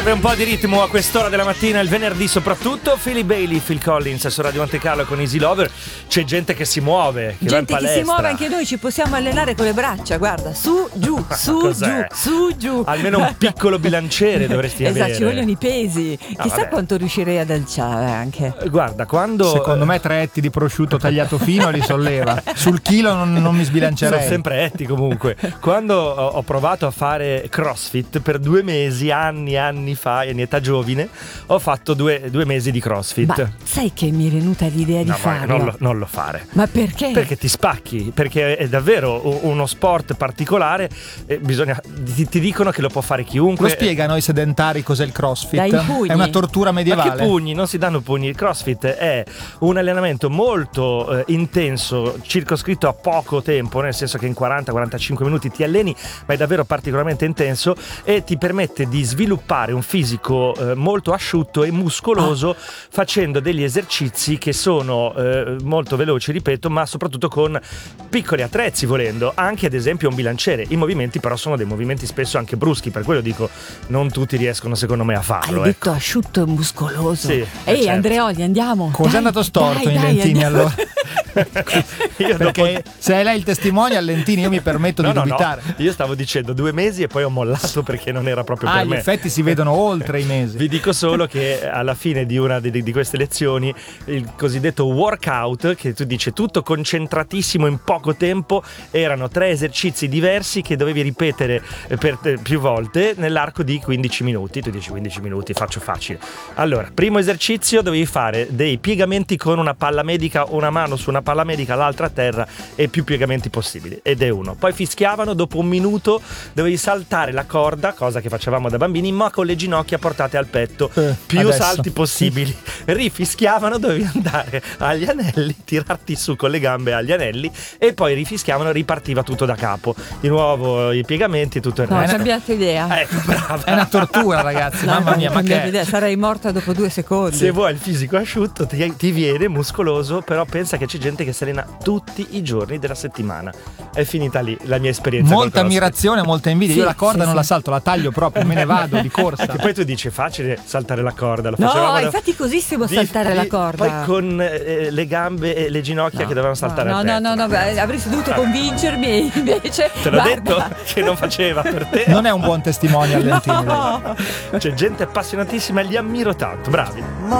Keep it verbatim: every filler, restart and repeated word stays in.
Serve un po' di ritmo a quest'ora della mattina, il venerdì soprattutto. Philly Bailey, Phil Collins su Radio Monte Carlo con Easy Lover. C'è gente che si muove, che gente va in che si muove, anche noi ci possiamo allenare con le braccia, guarda, su, giù, su, Cos'è? giù, su, giù. Almeno un piccolo bilanciere dovresti esatto, avere. Esatto, ci vogliono i pesi. No, Chissà vabbè. quanto riuscirei ad alciare anche. Guarda, quando secondo me tre etti di prosciutto tagliato fino li solleva. Sul chilo non, non mi sbilancerei. sono sempre etti comunque. Quando ho, ho provato a fare CrossFit per due mesi, anni, anni fa, in età giovine, ho fatto due, due mesi di CrossFit. Ma sai che mi è venuta l'idea di No, ma farlo? non lo, non lo fare. Ma perché? Perché ti spacchi, perché è davvero u- uno sport particolare. eh, bisogna, ti, ti dicono che lo può fare chiunque. Lo spiega a noi sedentari cos'è il CrossFit? Dai, i pugni. È una tortura Ma medievale. che pugni? Non si danno pugni. Il CrossFit è un allenamento molto eh, intenso, circoscritto a poco tempo, nel senso che in quaranta quarantacinque minuti ti alleni, ma è davvero particolarmente intenso e ti permette di sviluppare un fisico eh, molto asciutto e muscoloso, ah. facendo degli esercizi che sono eh, molto veloci, ripeto, ma soprattutto con piccoli attrezzi, volendo, anche ad esempio un bilanciere. I movimenti però sono dei movimenti spesso anche bruschi, per quello dico non tutti riescono secondo me a farlo. Hai ecco. detto asciutto e muscoloso. Sì, Ehi, certo. Andreoli, andiamo. Cos'è andato storto dai, in dai, Lentini andiamo. allora? Io Perché dopo... se è lei il testimone al Lentini io mi permetto No, di no, dubitare. no. Io stavo dicendo due mesi e poi ho mollato perché non era proprio Ah, per gli me. effetti si vedono oltre i mesi. Vi dico solo che alla fine di una di, di queste lezioni, il cosiddetto workout, che tu dici tutto concentratissimo in poco tempo, erano tre esercizi diversi che dovevi ripetere per eh, più volte nell'arco di quindici minuti. Tu dici quindici minuti, faccio facile. Allora, primo esercizio, dovevi fare dei piegamenti con una palla medica, una mano su una palla medica, l'altra a terra e più piegamenti possibili. Ed è uno. Poi fischiavano, dopo un minuto dovevi saltare la corda, cosa che facevamo da bambini, ma con le ginocchia portate al petto, eh, più adesso. salti possibili. Rifischiavano, dovevi andare agli anelli, tirarti su con le gambe agli anelli e poi rifischiavano, ripartiva tutto da capo. Di nuovo i piegamenti e tutto il No, ho resto. cambiato idea. Ecco, brava. È una tortura, ragazzi. No, Mamma mia, ho ma cambiato che idea. Sarei morta dopo due secondi. Se vuoi il fisico asciutto ti, ti viene muscoloso, però pensa che c'è gente che si allena tutti i giorni della settimana. È finita lì la mia esperienza. molta col CrossFit. ammirazione, molta invidia. Sì, Io la corda sì, non sì. la salto, la taglio proprio, me ne vado di corsa. Che poi tu dici è facile saltare la corda, lo No, facevamo da- è faticosissimo di- saltare di- la corda. Poi con eh, le gambe e le ginocchia No, che dovevano saltare no, al no, petto. no, no, beh, avresti dovuto convincermi e invece Te l'ho guarda. detto che non faceva per te. Non è un buon testimone al Lentini. No. C'è gente appassionatissima e li ammiro tanto, bravi.